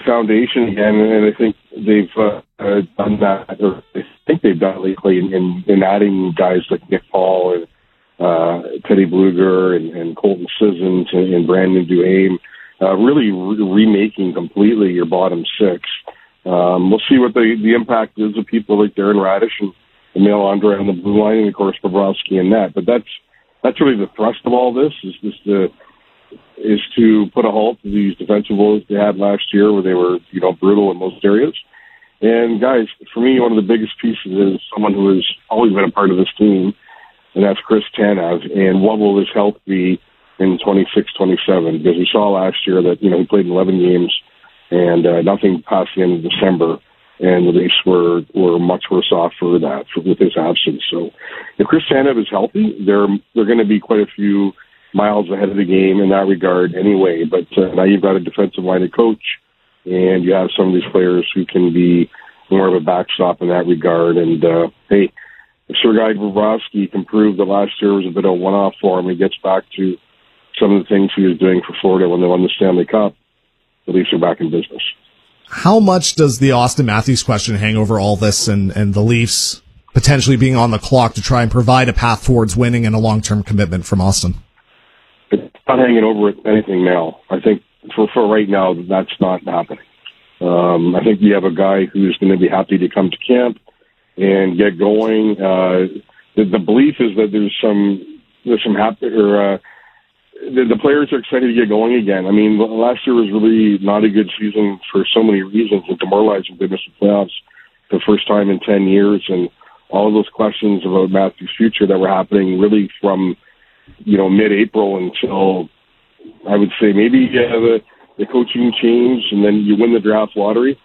foundation again, and I think they've done that, or I think they've done it lately in adding guys like Nick Paul and Teddy Bluger and Colton Sissons and Brandon Duhaime, really remaking completely your bottom six. We'll see what the impact is of people like Darren Radish and Emil Andre on the blue line, and of course Bobrovsky in net. But that's really the thrust of all this, is to put a halt to these defensive woes they had last year, where they were brutal in most areas. And guys, for me, one of the biggest pieces is someone who has always been a part of this team, and that's Chris Tanev. And what will his health be in 26-27? Because we saw last year that he played in 11 games and nothing past the end of December. And the Leafs were much worse off for that with his absence. So if Chris Tanev is healthy, they're going to be quite a few miles ahead of the game in that regard anyway. But now you've got a defensive-minded coach, and you have some of these players who can be more of a backstop in that regard. And, hey, if Sergei Bobrovsky can prove that last year was a bit of a one-off for him, he gets back to some of the things he was doing for Florida when they won the Stanley Cup, the Leafs are back in business. How much does the Austin Matthews question hang over all this and the Leafs potentially being on the clock to try and provide a path towards winning and a long-term commitment from Austin? It's not hanging over anything now. I think for right now, that's not happening. I think you have a guy who's going to be happy to come to camp and get going. The belief is that there's some happy, or the players are excited to get going again. I mean, last year was really not a good season for so many reasons, and demoralizing. They missed the playoffs for the first time in 10 years, and all of those questions about Matthews' future that were happening really from mid-April until, I would say, maybe the coaching change, and then you win the draft lottery.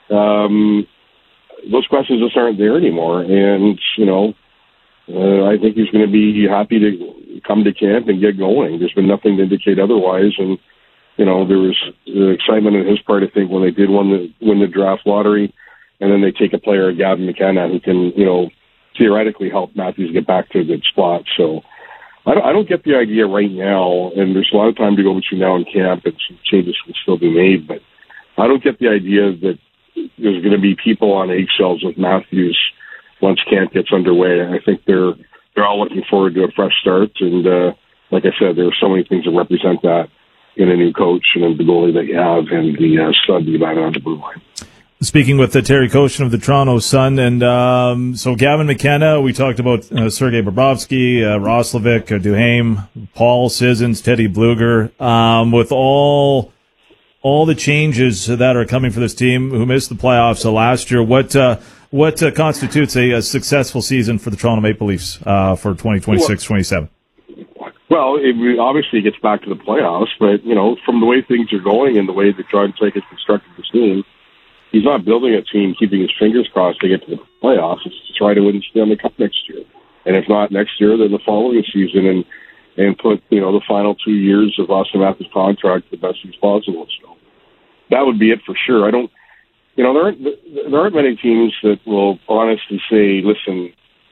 Those questions just aren't there anymore, and I think he's going to be happy to come to camp and get going. There's been nothing to indicate otherwise, and there was excitement on his part, I think, when they did win the draft lottery, and then they take a player, Gavin McKenna, who can theoretically help Matthews get back to a good spot. So I don't get the idea right now, and there's a lot of time to go between now and camp, and some changes can still be made, but I don't get the idea that there's going to be people on eggshells with Matthews once camp gets underway. I think they're all looking forward to a fresh start, and like I said, there are so many things that represent that in a new coach and in the goalie that you have and the stud you have on the blue line. Speaking with Terry Koshin of the Toronto Sun, and so Gavin McKenna, we talked about Sergei Bobrovsky, Roslovic, Duhaime, Paul Sissons, Teddy Bluger. With all the changes that are coming for this team who missed the playoffs last year, what constitutes a successful season for the Toronto Maple Leafs for 2026-27? Well, it obviously gets back to the playoffs, but from the way things are going and the way that John Blake has constructed this team, he's not building a team keeping his fingers crossed to get to the playoffs. It's to try to win the Stanley Cup next year. And if not next year, then the following season, and put, the final 2 years of Austin Matthews' contract the best as possible. So that would be it for sure. There aren't many teams that will honestly say, listen,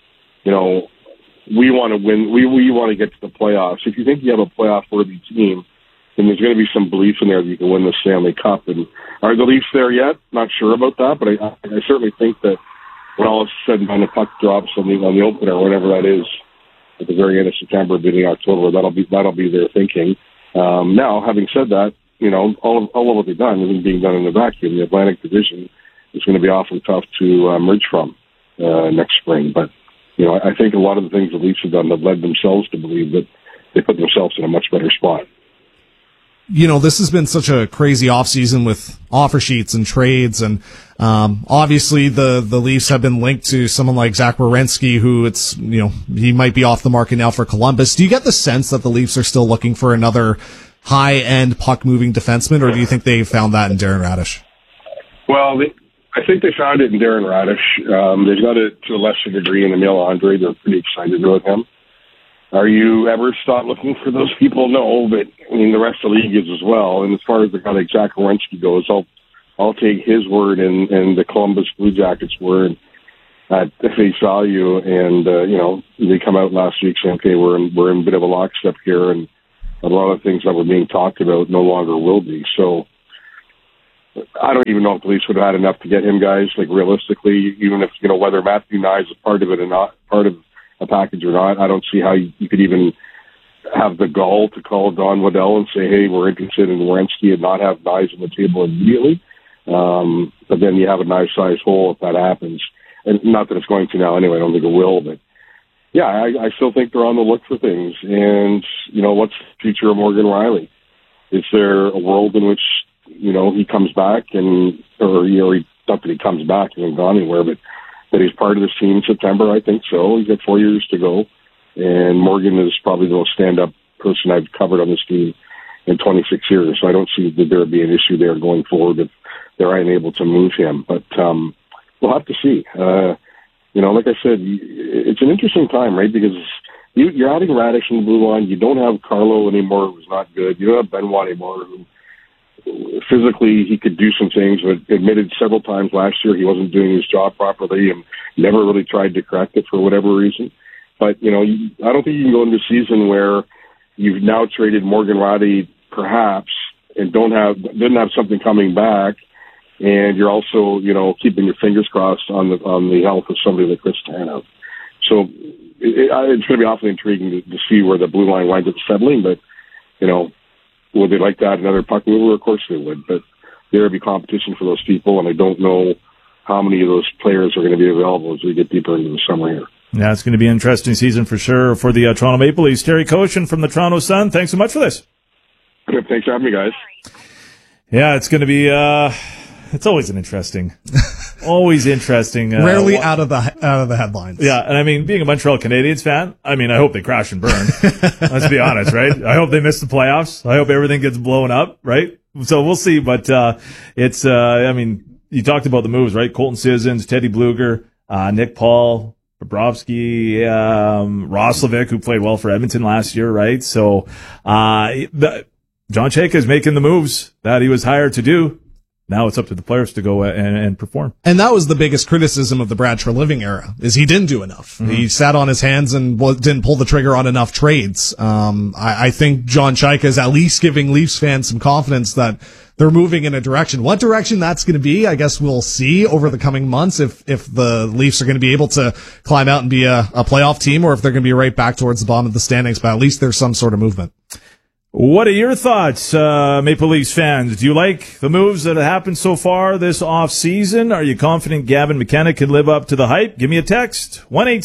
we want to win, we want to get to the playoffs. If you think you have a playoff-worthy team, then there's going to be some belief in there that you can win the Stanley Cup. And are the Leafs there yet? Not sure about that, but I certainly think that when all is said and done, the puck drops on the opener, whatever that is, at the very end of September, beginning of October, that'll be their thinking. Now, having said that, all of what they've done isn't being done in a vacuum. The Atlantic Division is going to be awfully tough to emerge from next spring. But, I think a lot of the things the Leafs have done have led themselves to believe that they put themselves in a much better spot. This has been such a crazy offseason with offer sheets and trades, and obviously the Leafs have been linked to someone like Zach Werenski, who he might be off the market now for Columbus. Do you get the sense that the Leafs are still looking for another high-end puck-moving defenseman, or do you think they found that in Darren Radish? Well, I think they found it in Darren Radish. They've got it to a lesser degree in Emil Andre. They're pretty excited about him. Are you ever stop looking for those people? No, but the rest of the league is as well. And as far as the guy like Zach Werenski goes, I'll take his word and the Columbus Blue Jackets' word at face value. And they come out last week saying, okay, we're in a bit of a lockstep here, and a lot of things that were being talked about no longer will be. So I don't even know if the Leafs would have had enough to get him, guys. Like, realistically, even if, whether Matthew Knies is part of it or not, part of a package or not, I don't see how you could even have the gall to call Don Waddell and say, hey, we're interested in Werenski, and not have Knies on the table immediately. But then you have a nice-sized hole if that happens. And not that it's going to now anyway, I don't think it will, but yeah, I still think they're on the look for things. And, what's the future of Morgan Rielly? Is there a world in which, he comes back not that he comes back, he hasn't gone anywhere, but that he's part of this team in September? I think so. He's got 4 years to go. And Morgan is probably the most stand-up person I've covered on this team in 26 years. So I don't see that there would be an issue there going forward if they're unable to move him. But we'll have to see. Like I said, it's an interesting time, right? Because you're adding Raddysh in the blue line. You don't have Carlo anymore, who's not good. You don't have Benoit anymore, who physically he could do some things, but admitted several times last year he wasn't doing his job properly and never really tried to correct it for whatever reason. But, I don't think you can go into a season where you've now traded Morgan Rielly, perhaps, and didn't have something coming back, and you're also, keeping your fingers crossed on the health of somebody like Chris Tanev. So it's going to be awfully intriguing to see where the blue line winds up settling, but, would they like to add another puck mover? Of course they would, but there would be competition for those people, and I don't know how many of those players are going to be available as we get deeper into the summer here. Yeah, it's going to be an interesting season for sure for the Toronto Maple Leafs. Terry Koshin from the Toronto Sun, thanks so much for this. Good, thanks for having me, guys. Yeah, it's going to be, it's always an interesting, rarely out of the headlines. Yeah, and I mean, being a Montreal Canadiens fan, I hope they crash and burn. Let's be honest, right? I hope they miss the playoffs. I hope everything gets blown up, right? So we'll see, but it's, you talked about the moves, right? Colton Sissons, Teddy Bluger, Nick Paul, Bobrovsky, Roslovic, who played well for Edmonton last year, right? So John Chayka is making the moves that he was hired to do. Now it's up to the players to go and perform. And that was the biggest criticism of the Brad Treliving era, is he didn't do enough. Mm-hmm. He sat on his hands and didn't pull the trigger on enough trades. I think John Chayka is at least giving Leafs fans some confidence that they're moving in a direction. What direction that's going to be, I guess we'll see over the coming months if the Leafs are going to be able to climb out and be a playoff team, or if they're going to be right back towards the bottom of the standings, but at least there's some sort of movement. What are your thoughts, Maple Leafs fans? Do you like the moves that have happened so far this off-season? Are you confident Gavin McKenna can live up to the hype? Give me a text,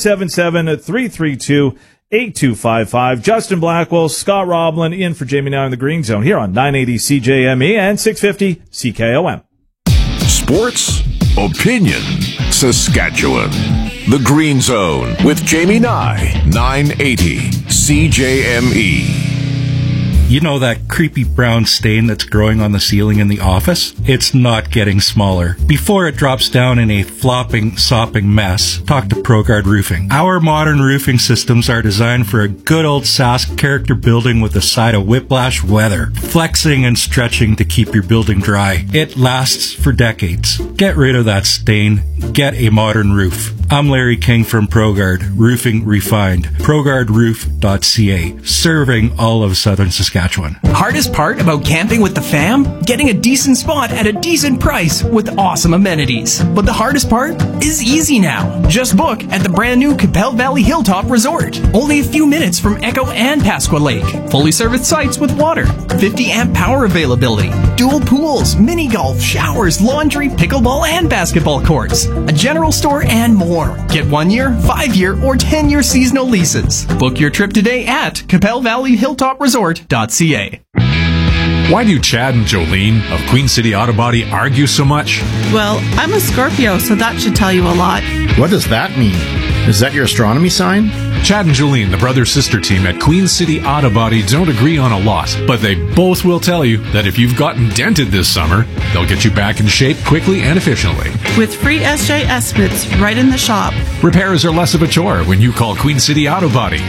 1-877-332-8255. Justin Blackwell, Scott Roblin, in for Jamie Now in the Green Zone here on 980 CJME and 650 CKOM. Sports, opinion, Saskatchewan. The Green Zone with Jamie Nye, 980 CJME. You know that creepy brown stain that's growing on the ceiling in the office? It's not getting smaller. Before it drops down in a flopping, sopping mess, talk to ProGuard Roofing. Our modern roofing systems are designed for a good old Sask character building with a side of whiplash weather, flexing and stretching to keep your building dry. It lasts for decades. Get rid of that stain. Get a modern roof. I'm Larry King from ProGuard Roofing Refined. ProGuardRoof.ca. Serving all of southern Saskatchewan. Hardest part about camping with the fam? Getting a decent spot at a decent price with awesome amenities. But the hardest part is easy now. Just book at the brand new Capel Valley Hilltop Resort. Only a few minutes from Echo and Pasqua Lake. Fully serviced sites with water. 50 amp power availability. Dual pools, mini golf, showers, laundry, pickleball, and basketball courts. A general store and more. Get 1 year, 5 year, or 10-year seasonal leases. Book your trip today at CapelValleyHilltopResort.ca. Why do Chad and Jolene of Queen City Auto Body argue so much? Well, I'm a Scorpio, so that should tell you a lot. What does that mean? Is that your astronomy sign? Chad and Jolene, the brother-sister team at Queen City Auto Body, don't agree on a lot, but they both will tell you that if you've gotten dented this summer, they'll get you back in shape quickly and efficiently. With free SJ estimates right in the shop. Repairs are less of a chore when you call Queen City Auto Body,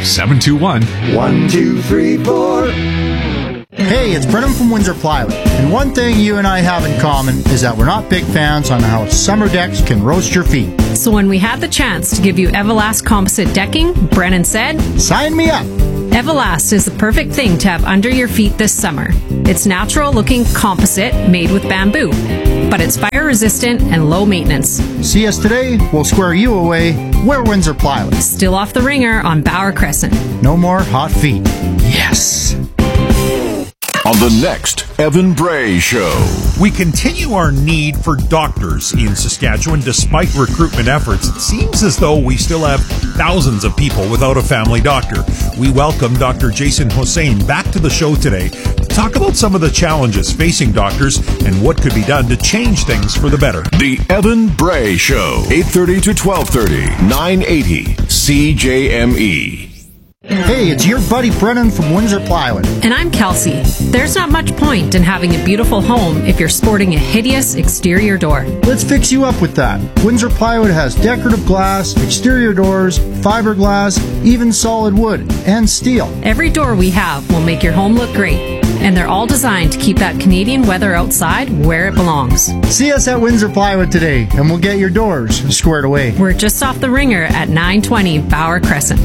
721-1234. Hey, it's Brennan from Windsor Plywood, and one thing you and I have in common is that we're not big fans on how summer decks can roast your feet. So when we had the chance to give you Everlast composite decking, Brennan said, "Sign me up." Everlast is the perfect thing to have under your feet this summer. It's natural-looking composite made with bamboo, but it's fire-resistant and low maintenance. See us today, we'll square you away. We're Windsor Plywood. Still off the ringer on Bauer Crescent. No more hot feet. Yes. On the next Evan Bray Show. We continue our need for doctors in Saskatchewan. Despite recruitment efforts, it seems as though we still have thousands of people without a family doctor. We welcome Dr. Jason Hossein back to the show today to talk about some of the challenges facing doctors and what could be done to change things for the better. The Evan Bray Show, 8:30 to 12:30, 980 CJME. Hey, it's your buddy Brennan from Windsor Plywood. And I'm Kelsey. There's not much point in having a beautiful home if you're sporting a hideous exterior door. Let's fix you up with that. Windsor Plywood has decorative glass, exterior doors, fiberglass, even solid wood, and steel. Every door we have will make your home look great. And they're all designed to keep that Canadian weather outside where it belongs. See us at Windsor Plywood today, and we'll get your doors squared away. We're just off the ringer at 920 Bauer Crescent.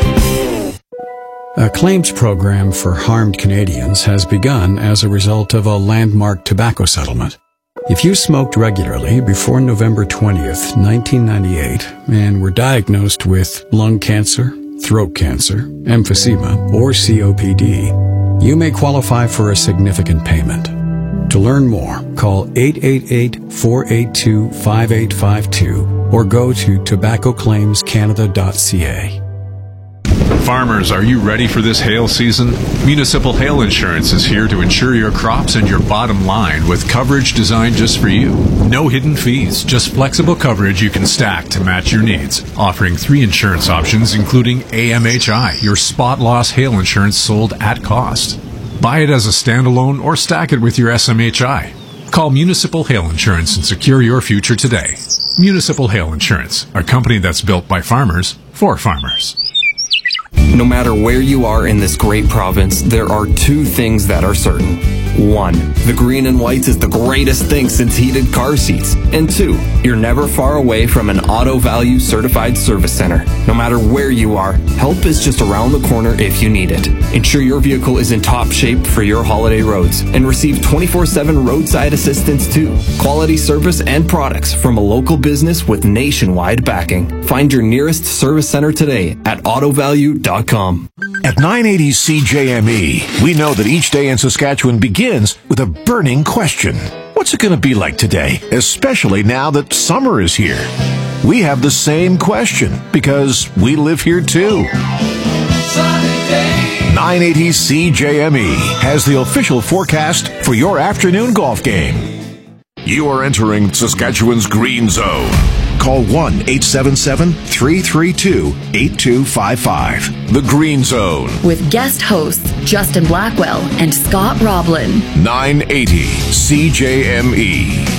A claims program for harmed Canadians has begun as a result of a landmark tobacco settlement. If you smoked regularly before November 20th, 1998, and were diagnosed with lung cancer, throat cancer, emphysema, or COPD, you may qualify for a significant payment. To learn more, call 888-482-5852 or go to tobaccoclaimscanada.ca. Farmers, are you ready for this hail season? Municipal Hail Insurance is here to insure your crops and your bottom line with coverage designed just for you. No hidden fees, just flexible coverage you can stack to match your needs. Offering 3 insurance options, including AMHI, your spot loss hail insurance sold at cost. Buy it as a standalone or stack it with your SMHI. Call Municipal Hail Insurance and secure your future today. Municipal Hail Insurance, a company that's built by farmers for farmers. No matter where you are in this great province, there are 2 things that are certain. 1. The green and whites is the greatest thing since heated car seats. And 2. You're never far away from an Auto Value certified service center. No matter where you are, help is just around the corner if you need it. Ensure your vehicle is in top shape for your holiday roads and receive 24/7 roadside assistance too. Quality service and products from a local business with nationwide backing. Find your nearest service center today at autovalue.com. At 980 CJME, we know that each day in Saskatchewan begins with a burning question. What's it going to be like today, especially now that summer is here? We have the same question because we live here too. 980 CJME has the official forecast for your afternoon golf game. You are entering Saskatchewan's Green Zone. Call 1-877-332-8255. The Green Zone. With guest hosts Justin Blackwell and Scott Roblin. 980 CJME.